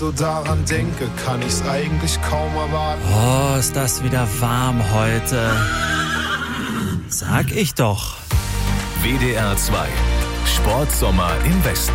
So daran denke, kann ich's eigentlich kaum erwarten. Oh, ist das wieder warm heute. Sag ich doch. WDR 2. Sportsommer im Westen.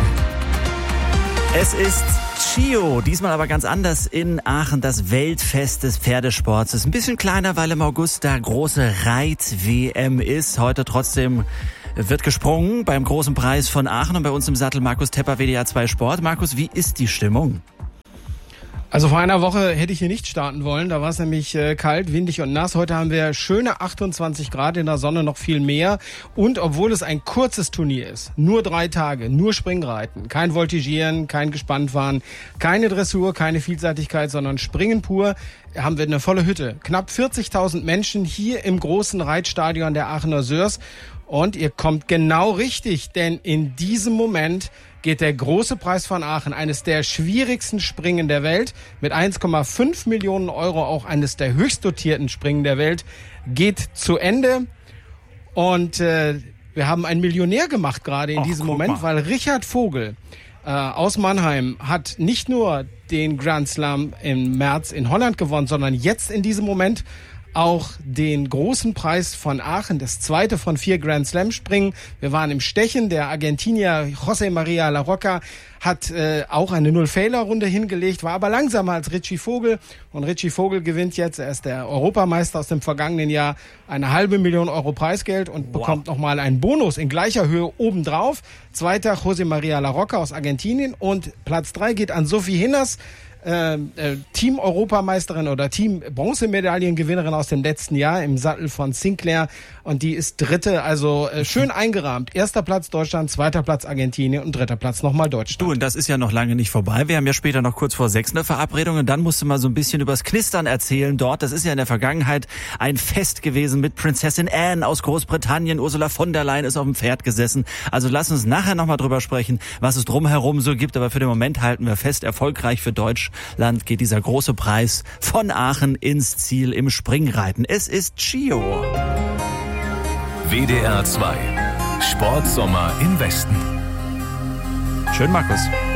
Es ist Chio, diesmal aber ganz anders in Aachen, das Weltfest des Pferdesports. Ist ein bisschen kleiner, weil im August da große Reit-WM ist. Heute trotzdem wird gesprungen beim großen Preis von Aachen und bei uns im Sattel Markus Tepper, WDR 2 Sport. Markus, wie ist die Stimmung? Also vor einer Woche hätte ich hier nicht starten wollen, da war es nämlich kalt, windig und nass. Heute haben wir schöne 28 Grad, in der Sonne noch viel mehr. Und obwohl es ein kurzes Turnier ist, nur 3 Tage, nur Springreiten, kein Voltigieren, kein Gespanntfahren, keine Dressur, keine Vielseitigkeit, sondern Springen pur, haben wir eine volle Hütte. Knapp 40.000 Menschen hier im großen Reitstadion der Aachener Sörs. Und ihr kommt genau richtig, denn in diesem Moment geht der große Preis von Aachen, eines der schwierigsten Springen der Welt, mit 1,5 Millionen Euro auch eines der höchst dotierten Springen der Welt, geht zu Ende. Und wir haben einen Millionär gemacht gerade in diesem Moment, weil Richard Vogel aus Mannheim hat nicht nur den Grand Slam im März in Holland gewonnen, sondern jetzt in diesem Moment auch den großen Preis von Aachen, das zweite von 4 Grand Slam Springen. Wir waren im Stechen. Der Argentinier José María La Roca hat auch eine Null-Fehler-Runde hingelegt, war aber langsamer als Richie Vogel. Und Richie Vogel gewinnt jetzt, er ist der Europameister aus dem vergangenen Jahr, eine $500.000 Euro Preisgeld und bekommt nochmal einen Bonus in gleicher Höhe obendrauf. Zweiter José María La Roca aus Argentinien und Platz 3 geht an Sophie Hinners, Team-Europameisterin oder Team-Bronzemedaillengewinnerin aus dem letzten Jahr im Sattel von Sinclair, und die ist Dritte, also schön eingerahmt. 1. Platz Deutschland, 2. Platz Argentinien und 3. Platz nochmal Deutschland. Du, und das ist ja noch lange nicht vorbei. Wir haben ja später noch kurz vor 6 eine Verabredung und dann musst du mal so ein bisschen übers Knistern erzählen dort. Das ist ja in der Vergangenheit ein Fest gewesen mit Prinzessin Anne aus Großbritannien. Ursula von der Leyen ist auf dem Pferd gesessen. Also lass uns nachher nochmal drüber sprechen, was es drumherum so gibt. Aber für den Moment halten wir fest, erfolgreich für Deutschland geht dieser große Preis von Aachen ins Ziel im Springreiten. Es ist Chio. WDR 2. Sportsommer im Westen. Schön, Markus.